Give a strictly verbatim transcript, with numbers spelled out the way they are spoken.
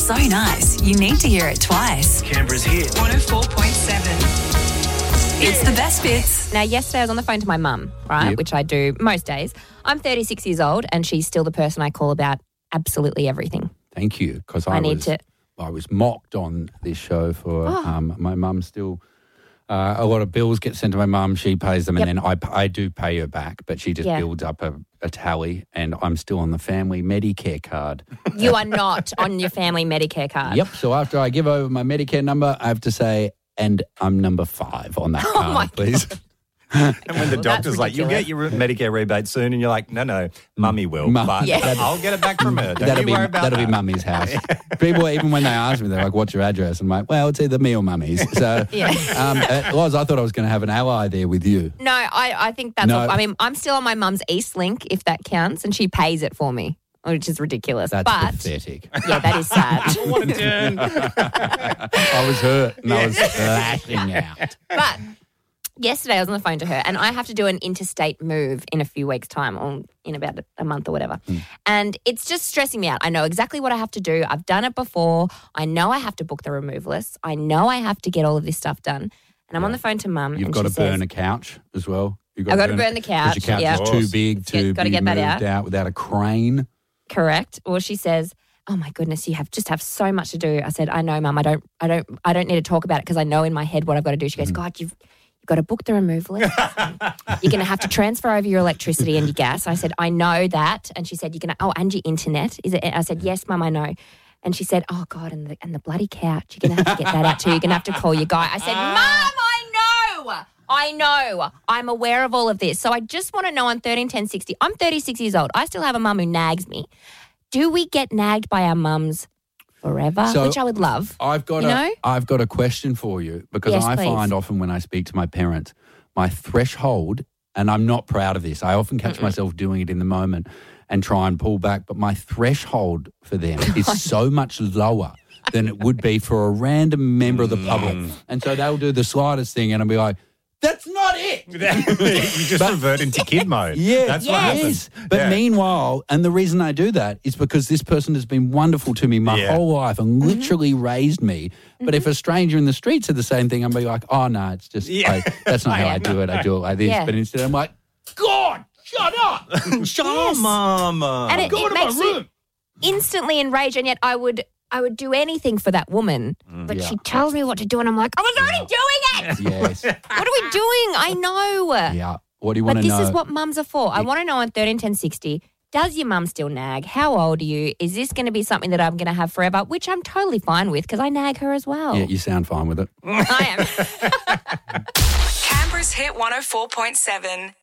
so nice, you need to hear it twice. Canberra's hit. one oh four point seven. It's the best bits. Now, yesterday I was on the phone to my mum, right, Yep. which I do most days. I'm thirty-six years old and she's still the person I call about absolutely everything. Thank you, because I, I need was to- I was mocked on this show for Oh. um, my mum still. Uh, a lot of bills get sent to my mum. She pays them, and Yep. then I, I do pay her back. But she just Yeah. builds up a, a tally, and I'm still on the family Medicare card. You are not on your family Medicare card. Yep. So after I give over my Medicare number, I have to say, and I'm number five on that Oh card, my please. And when the Well, doctor's that's like, you'll get your Medicare rebate soon, and you're like, no, no, mummy will. Mum- But Yeah. I'll get it back from her. Don't That'll you be worry about that'll that. be mummy's house. People, even when they ask me, they're like, "What's your address?" I'm like, "Well, it's either me or mummy's." So, Yeah. um, uh, Loz, I thought I was going to have an ally there with you. No, I, I think that's No. all, I mean, I'm still on my mum's East Link, if that counts, and she pays it for me, which is ridiculous. That's but, pathetic. yeah, that is sad. What a turn. I was hurt and I was lashing out. But yesterday I was on the phone to her and I have to do an interstate move in a few weeks' time or in about a month or whatever. Mm. And it's just stressing me out. I know exactly what I have to do. I've done it before. I know I have to book the removalists. I know I have to get all of this stuff done. And I'm on the phone to mum You've and got she to burn says, a couch as well. You've I've got to burn the couch, Because your couch yeah. is too big Get- to gotta be get that moved out. out without a crane. correct. Or she says, oh my goodness, you have just have so much to do. I said, I know, mum. I don't, I don't, I don't need to talk about it because I know in my head what I've got to do. She goes, God, you've, you've got to book the removalist. You're going to have to transfer over your electricity and your gas. I said, I know that. And she said, you're going to, oh, and your internet. Is it? I said, yes, mum, I know. And she said, oh God, and the, and the bloody couch. You're going to have to get that out too. You're going to have to call your guy. I said, mum, I know. I know. I'm aware of all of this. So I just want to know on thirteen ten sixty, I'm thirty-six years old. I still have a mum who nags me. Do we get nagged by our mums forever? So, Which I would love. I've got You a, know? I've got a question for you because Yes, I please. find often when I speak to my parents, my threshold, and I'm not proud of this, I often catch Mm-mm. myself doing it in the moment and try and pull back, but my threshold for them is so much lower than it would be for a random member of the public. And so they'll do the slightest thing and I'll be like, that's not it. You just revert into kid mode. Yeah, That's what yes. happens. But Yeah. meanwhile, and the reason I do that is because this person has been wonderful to me my Yeah. whole life and Mm-hmm. literally raised me. But if a stranger in the street said the same thing, I'd be like, oh, no, it's just, Yeah. like, that's not how Yeah. I do it. I do it like this. Yeah. But instead, I'm like, God, shut up. Shut Yes. up, mama. And it, Go it to my makes you room. instantly enraged, and yet I would I would do anything for that woman. But Yeah. she tells me what to do, and I'm like, I was already doing it. Yes. What are we doing? I know. Yeah. What do you want But to this know? is what mums are for. I want to know on thirteen ten sixty, does your mum still nag? How old are you? Is this going to be something that I'm going to have forever? Which I'm totally fine with because I nag her as well. Yeah, you sound fine with it. I am. Canberra's hit one oh four point seven.